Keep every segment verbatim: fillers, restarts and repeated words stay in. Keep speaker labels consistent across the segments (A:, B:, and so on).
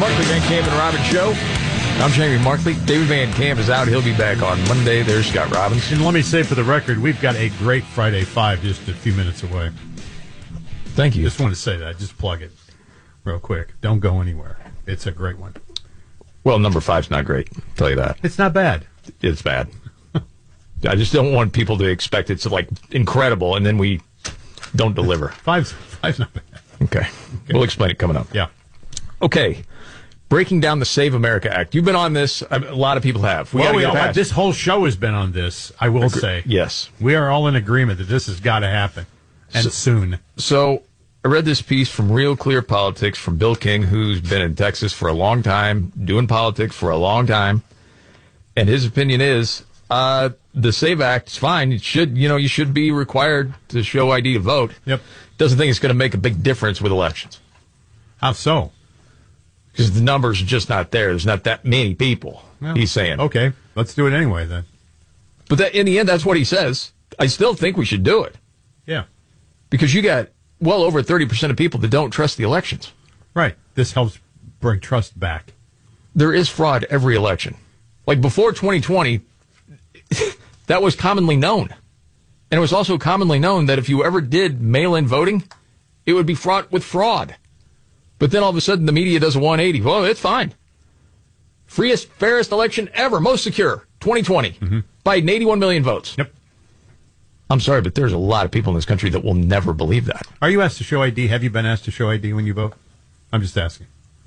A: Markley, Van Camp, and Robbins Show. I'm Jamie Markley. David Van Camp is out. He'll be back on Monday. There's Scott Robbins.
B: And let me say for the record, we've got a great Friday Five just a few minutes away.
A: Thank you.
B: Just want to say that. Just plug it real quick. Don't go anywhere. It's a great one.
A: Well, number five's not great. I'll tell you that.
B: It's not bad.
A: It's bad. I just don't want people to expect it's like incredible, and then we don't deliver.
B: Five's, five's not bad.
A: Okay. okay. We'll explain it coming up.
B: Yeah.
A: Okay. Breaking down the Save America Act. You've been on this. A lot of people have. We
B: well,
A: gotta
B: we
A: get
B: all,
A: past.
B: this whole show has been on this, I will
A: Agre-
B: say.
A: Yes.
B: We are all in agreement that this has got to happen, and
A: so,
B: soon.
A: So I read this piece from Real Clear Politics from Bill King, who's been in Texas for a long time, doing politics for a long time. And his opinion is uh, the SAVE Act is fine. It should, you know, you should be required to show I D to vote.
B: Yep.
A: Doesn't think it's going to make a big difference with elections.
B: How so?
A: Because the numbers are just not there. There's not that many people, well, he's saying.
B: Okay, let's do it anyway then.
A: But that, in the end, that's what he says. I still think we should do it.
B: Yeah.
A: Because you got well over thirty percent of people that don't trust the elections.
B: Right. This helps bring trust back.
A: There is fraud every election. Like before twenty twenty, that was commonly known. And it was also commonly known that if you ever did mail-in voting, it would be fraught with fraud. But then all of a sudden the media does a one eighty. Well, it's fine. Freest, fairest election ever, most secure, twenty twenty. Mm-hmm. Biden, eighty-one million votes.
B: Yep.
A: I'm sorry, but there's a lot of people in this country that will never believe that.
B: Are you asked to show I D? Have you been asked to show I D when you vote? I'm just asking.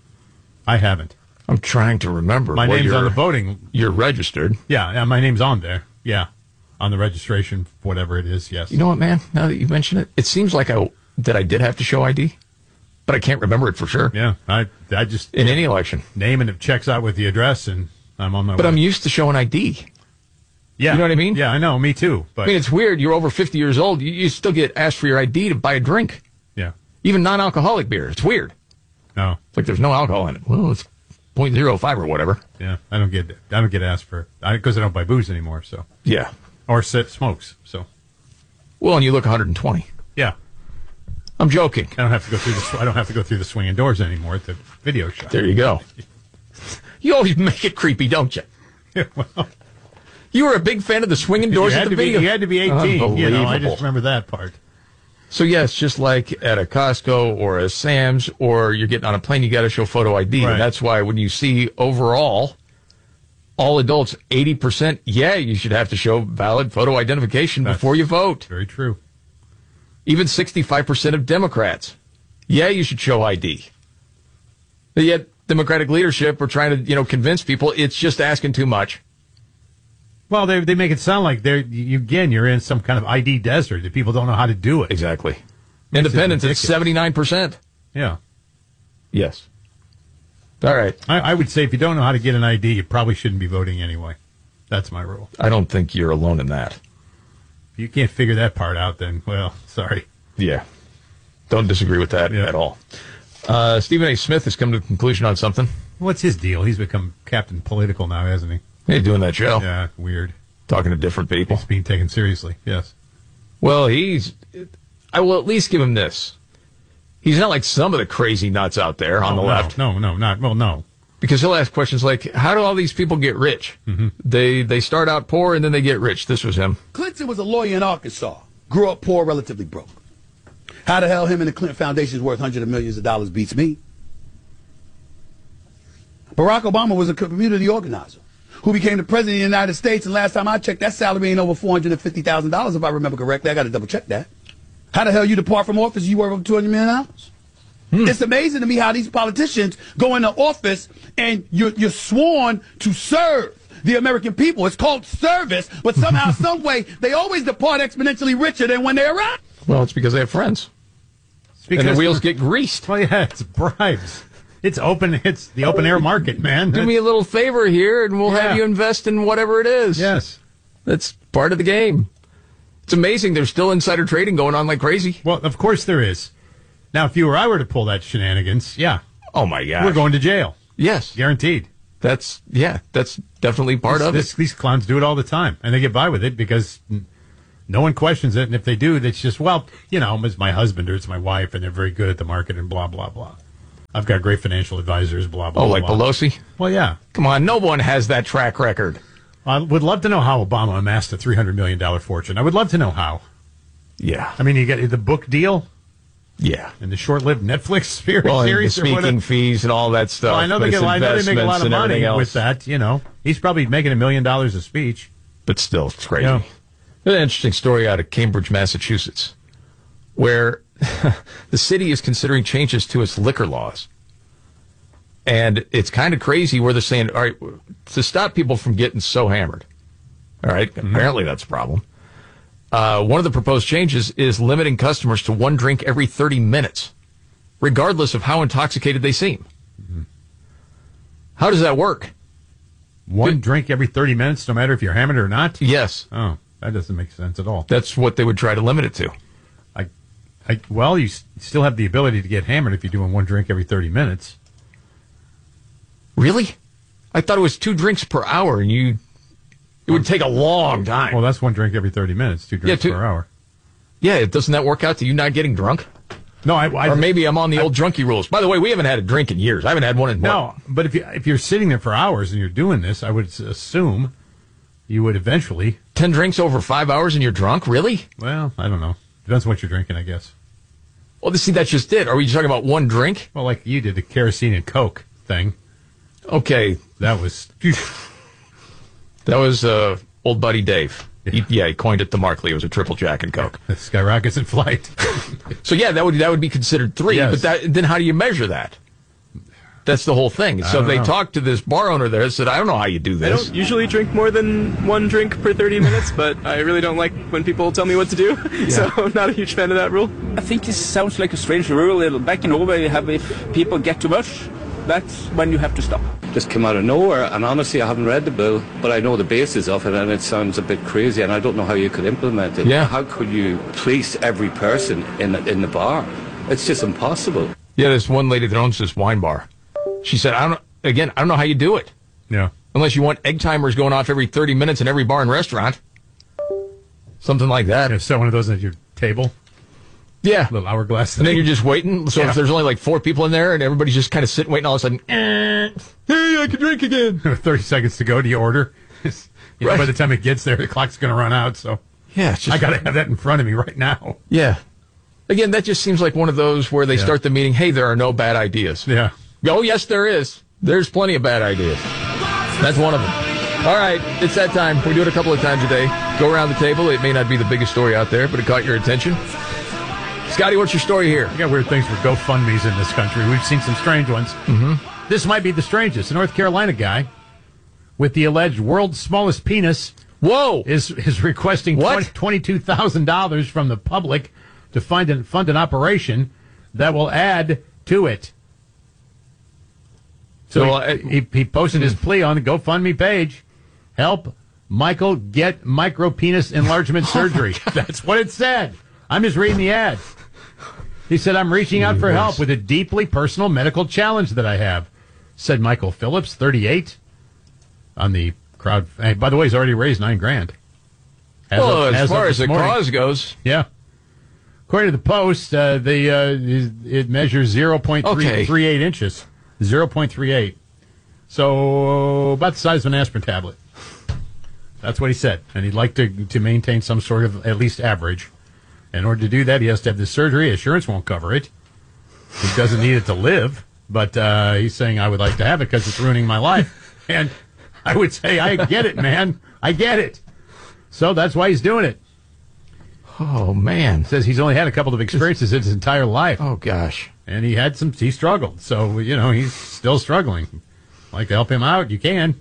B: I haven't.
A: I'm trying to remember.
B: My
A: well,
B: name's on the voting.
A: You're registered.
B: Yeah, yeah, my name's on there. Yeah, on the registration, whatever it is, yes.
A: You know what, man? Now that you mention it, it seems like I that I did have to show I D, but I can't remember it for sure.
B: Yeah, I I just...
A: In any election.
B: Name and it checks out with the address, and I'm on my
A: but way. But I'm used to showing I D.
B: Yeah.
A: You know what I mean?
B: Yeah, I know. Me too. But
A: I mean, it's weird. You're over fifty years old. You, you still get asked for your I D to buy a drink.
B: Yeah.
A: Even non-alcoholic beer. It's weird.
B: No.
A: It's like there's no alcohol in it. Well, it's point zero five or whatever.
B: Yeah. I don't get I don't get asked for because I, I don't buy booze anymore. So.
A: Yeah.
B: Or sit smokes. So.
A: Well, and you look one hundred twenty.
B: Yeah.
A: I'm joking.
B: I don't have to go through the I don't have to go through the swinging doors anymore at the video shop.
A: There you go. You always make it creepy, don't you?
B: Yeah, well.
A: You were a big fan of the swinging doors at the
B: to
A: video.
B: Be, you had to be eighteen. You know, I just remember that part.
A: So, yeah, it's just like at a Costco or a Sam's or you're getting on a plane, you got to show photo I D.
B: Right.
A: And that's why when you see overall, all adults, eighty percent, yeah, you should have to show valid photo identification that's before you vote.
B: Very true.
A: Even sixty-five percent of Democrats, yeah, you should show I D. But yet, Democratic leadership are trying to, you know, convince people it's just asking too much.
B: Well, they they make it sound like they're you, again you're in some kind of I D desert that people don't know how to do it.
A: Exactly.
B: Makes
A: Independence
B: it
A: at seventy-nine percent.
B: Yeah.
A: Yes. All right.
B: I, I would say if you don't know how to get an I D, you probably shouldn't be voting anyway. That's my rule.
A: I don't think you're alone in that.
B: If you can't figure that part out, then, well, sorry.
A: Yeah. Don't disagree with that yeah. at all. Uh, Stephen A. Smith has come to a conclusion on something.
B: What's his deal? He's become Captain Political now, hasn't he?
A: He's doing that show.
B: Yeah, weird.
A: Talking to different people.
B: He's being taken seriously, yes.
A: Well, he's... I will at least give him this. He's not like some of the crazy nuts out there on
B: oh,
A: the
B: no,
A: left.
B: No, no, not... Well, no.
A: Because he'll ask questions like, how do all these people get rich? Mm-hmm. They they start out poor and then they get rich. This was him.
C: Clinton was a lawyer in Arkansas. Grew up poor, relatively broke. How the hell him and the Clinton Foundation is worth hundreds of millions of dollars beats me. Barack Obama was a community organizer who became the president of the United States, and last time I checked, that salary ain't over four hundred fifty thousand dollars, if I remember correctly. I got to double check that. How the hell you depart from office, you worth over two hundred million dollars? Hmm. It's amazing to me how these politicians go into office and you're, you're sworn to serve the American people. It's called service, but somehow, some way, they always depart exponentially richer than when they're around.
A: Well, it's because they have friends. And the wheels get greased.
B: Well, yeah, it's bribes. It's open. It's the open air market, man.
A: Do me a little favor here, and we'll yeah. have you invest in whatever it is.
B: Yes.
A: That's part of the game. It's amazing. There's still insider trading going on like crazy.
B: Well, of course there is. Now, if you or I were to pull that shenanigans, yeah.
A: Oh, my gosh.
B: We're going to jail.
A: Yes.
B: Guaranteed.
A: That's, yeah, that's definitely part
B: this,
A: of
B: this,
A: it.
B: These clowns do it all the time, and they get by with it because no one questions it, and if they do, it's just, well, you know, it's my husband or it's my wife, and they're very good at the market and blah, blah, blah. I've got great financial advisors, blah, blah,
A: Oh,
B: blah.
A: like Pelosi?
B: Well, yeah.
A: Come on, no one has that track record.
B: I would love to know how Obama amassed a three hundred million dollars fortune. I would love to know how.
A: Yeah.
B: I mean, you get the book deal
A: Yeah.
B: and the short-lived Netflix series.
A: Well, and the
B: or
A: speaking
B: whatever.
A: fees and all that stuff.
B: Well, I know they
A: with
B: get. I know they make a lot of
A: investments and
B: money
A: everything
B: with
A: else.
B: that. You know, he's probably making a million dollars a speech.
A: But still, it's crazy.
B: Yeah.
A: There's an interesting story out of Cambridge, Massachusetts, where the city is considering changes to its liquor laws. And it's kind of crazy where they're saying, all right, to stop people from getting so hammered. All right, mm-hmm. Apparently that's a problem. Uh, one of the proposed changes is limiting customers to one drink every thirty minutes, regardless of how intoxicated they seem. Mm-hmm. How does that work?
B: One
A: Good.
B: drink every thirty minutes, no matter if you're hammered or not?
A: Yes.
B: Oh, that doesn't make sense at all.
A: That's what they would try to limit it to.
B: I, I, well, you s- still have the ability to get hammered if you're doing one drink every thirty minutes.
A: Really? I thought it was two drinks per hour, and you it would take a long time.
B: Well, that's one drink every thirty minutes, two drinks
A: Yeah, two-
B: per hour.
A: Yeah, doesn't that work out to you not getting drunk?
B: No, I, I
A: Or maybe I'm on the old drunkie rules. By the way, we haven't had a drink in years. I haven't had one in
B: no.
A: what?
B: But if you if you're sitting there for hours and you're doing this, I would s- assume you would eventually.
A: Ten drinks over five hours and you're drunk? Really?
B: Well, I don't know. Depends on what you're drinking, I guess.
A: Well, see, that's just it. Are we talking about one drink?
B: Well, like you did the kerosene and Coke thing.
A: Okay,
B: That was.
A: that was uh, old buddy Dave. He, yeah, he coined it the Markley. It was a triple Jack and Coke.
B: Skyrockets in flight.
A: So yeah, that would that would be considered three.
B: Yes.
A: But that, then how do you measure that? That's the whole thing. So
B: don't
A: they
B: know.
A: talked to this bar owner there and said, I don't know how you do
D: I
A: this.
D: don't usually drink more than one drink per thirty minutes, but I really don't like when people tell me what to do. So I'm not a huge fan of that rule.
E: I think this sounds like a strange rule. It'll- Back in Norway, you have if people get too much, that's when you have to stop.
F: Just came out of nowhere, and honestly I haven't read the bill, but I know the basis of it, and it sounds a bit crazy, and I don't know how you could implement it.
A: Yeah.
F: How could you police every person in the, in the bar? It's just impossible.
A: Yeah, this one lady that owns this wine bar. She said, I don't again, I don't know how you do it.
B: Yeah.
A: Unless you want egg timers going off every thirty minutes in every bar and restaurant. Something like that.
B: You set one of those at your table,
A: Yeah.
B: little hourglass.
A: And then
B: thing.
A: you're just waiting. So
B: Yeah.
A: if there's only like four people in there and everybody's just kind of sitting waiting, all of a sudden, eh, hey, I can drink again.
B: thirty seconds to go to your order. You know,
A: Right.
B: by the time it gets there, the clock's going to run out. So
A: Yeah, it's just,
B: I got to have that in front of me right now.
A: yeah. Again, that just seems like one of those where they
B: Yeah.
A: start the meeting, hey, there are no bad ideas.
B: Yeah.
A: Oh, yes, there is. There's plenty of bad ideas. That's one of them. All right, it's that time. We do it a couple of times a day. Go around the table. It may not be the biggest story out there, but it caught your attention. Scotty, what's your story here?
B: We got weird things for GoFundMe's in this country. We've seen some strange ones. Mm-hmm. This might be the strangest. A North Carolina guy with the alleged world's smallest penis
A: Whoa!
B: is is requesting
A: What?
B: twenty-two thousand dollars from the public to fund an, fund an operation that will add to it. So
A: So, uh,
B: he, he, he posted his plea on the GoFundMe page. Help Michael get micro penis enlargement surgery. That's what it said. I'm just reading the ad. He said, I'm reaching out for help with a deeply personal medical challenge that I have, said Michael Phillips, thirty-eight, on the crowd. Hey, by the way, he's already raised nine grand. As
A: Well,
B: of-
A: as,
B: as of
A: far as
B: this
A: the
B: morning.
A: cause goes,
B: Yeah. According to the Post, uh, the uh, it measures zero point
A: Okay.
B: three eight inches. zero point three eight. So about the size of an aspirin tablet. That's what he said. And he'd like to, to maintain some sort of at least average. In order to do that, he has to have this surgery. Insurance won't cover it. He doesn't need it to live. But uh, he's saying, I would like to have it because it's ruining my life. And I would say, I get it, man. I get it. So that's why he's doing it.
A: oh, man.
B: Says he's only had a couple of experiences in his entire life.
A: Oh, gosh.
B: And he had some, he struggled. So, you know, he's still struggling. Like to help him out, you can.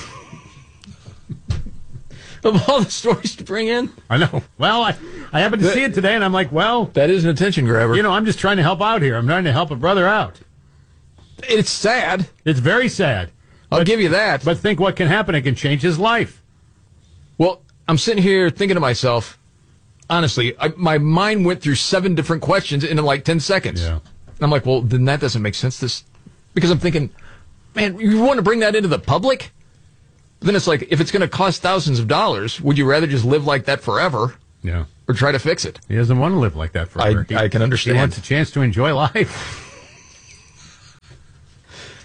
A: Of all the stories to bring in,
B: I know. Well, I, I happened to see it today, and I'm like, well,
A: that is an attention grabber.
B: you know, I'm just trying to help out here. I'm trying to help a brother out.
A: It's sad.
B: It's very sad.
A: I'll give you that.
B: But think what can happen. It can change his life.
A: Well, I'm sitting here thinking to myself, honestly, I, my mind went through seven different questions in like ten seconds.
B: Yeah.
A: And I'm like, well, then that doesn't make sense. This, because I'm thinking, man, you want to bring that into the public? But then it's like, if it's going to cost thousands of dollars, would you rather just live like that forever
B: Yeah.
A: or try to fix it?
B: He doesn't want to live like that forever.
A: I- I can understand.
B: He wants a chance to enjoy life.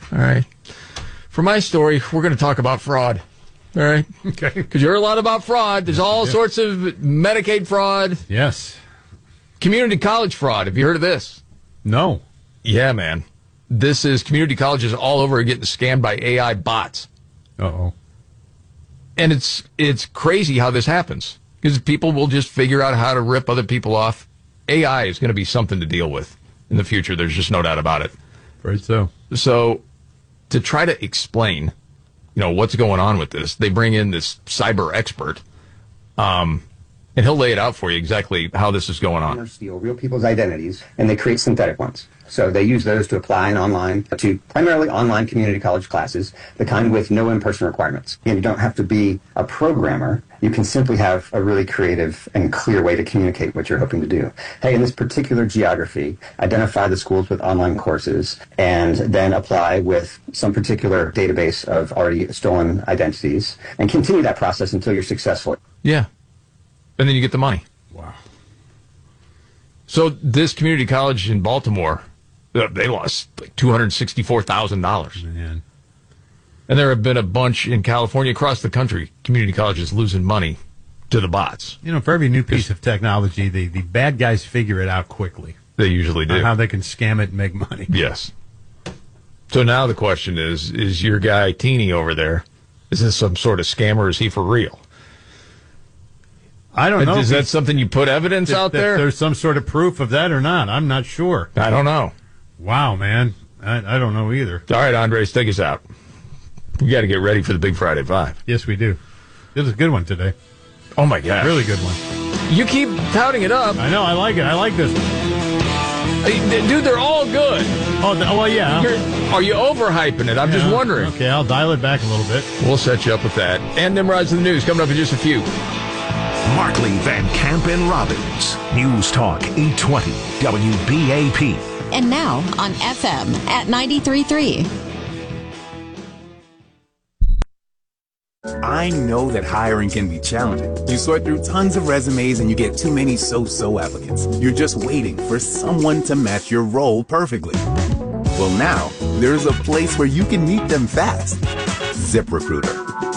A: All right. For my story, we're going to talk about fraud. All right?
B: Okay.
A: Because you heard a lot about fraud. There's all sorts of Medicaid fraud.
B: Yes.
A: Community college fraud. Have you heard of this?
B: No.
A: Yeah, man. This is community colleges all over getting scammed by A I bots.
B: Uh-oh.
A: And it's it's crazy how this happens. Because people will just figure out how to rip other people off. A I is going to be something to deal with in the future. There's just no doubt about it.
B: Right so.
A: So to try to explain, you know, what's going on with this, they bring in this cyber expert, um, and he'll lay it out for you exactly how this is going on.
G: Steal real people's identities, and they create synthetic ones. So they use those to apply in online to primarily online community college classes, the kind with no in-person requirements. And you don't have to be a programmer. You can simply have a really creative and clear way to communicate what you're hoping to do. Hey, in this particular geography, identify the schools with online courses and then apply with some particular database of already stolen identities and continue that process until you're successful.
A: Yeah. And then you get the money.
B: Wow.
A: So this community college in Baltimore, uh, they lost like two hundred sixty-four thousand dollars.
B: Man.
A: And there have been a bunch in California, across the country, community colleges losing money to the bots.
B: You know, for every new piece of technology, the, the bad guys figure it out quickly.
A: They usually do.
B: On how they can scam it and make money.
A: Yes. So now the question is, is your guy Teeny over there, is this some sort of scam or is he for real?
B: I don't know.
A: Is that something you put evidence
B: if,
A: out
B: if
A: there?
B: There's some sort of proof of that or not. I'm not sure.
A: I don't know.
B: Wow, man. I, I don't know either.
A: All right, Andres, take us out. We got to get ready for the Big Friday Five.
B: Yes, we do. This is a good one today.
A: Oh, my gosh.
B: Really good one.
A: You keep touting it up.
B: I know. I like it. I like this one.
A: Hey, dude, they're all good.
B: Oh, th- well, yeah.
A: You're, are you overhyping it? I'm
B: Yeah.
A: just wondering.
B: Okay, I'll dial it back a little bit.
A: We'll set you up with that. And Nimrod's in the news coming up in just a few.
H: Markley, Van Camp, and Robbins. News Talk eight twenty W B A P.
I: And now on F M at ninety-three point three.
J: I know that hiring can be challenging. You sort through tons of resumes and you get too many so-so applicants. You're just waiting for someone to match your role perfectly. Well, now there's a place where you can meet them fast. ZipRecruiter.